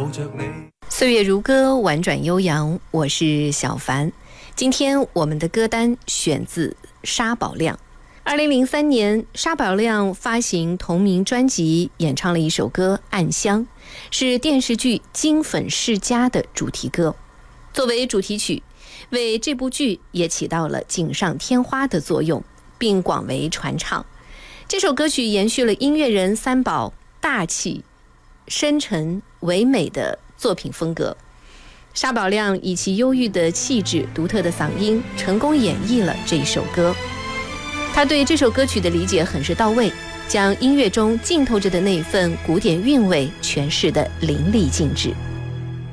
岁月如歌，婉转悠扬，我是小凡。今天我们的歌单选自沙宝亮。2003年，沙宝亮发行同名专辑，演唱了一首歌《暗香》，是电视剧《金粉世家》的主题歌。作为主题曲，为这部剧也起到了锦上添花的作用，并广为传唱。这首歌曲延续了音乐人三宝大气、深沉、唯美的作品风格。沙宝亮以其忧郁的气质、独特的嗓音，成功演绎了这首歌。他对这首歌曲的理解很是到位，将音乐中浸透着的那份古典韵味诠释得淋漓尽致。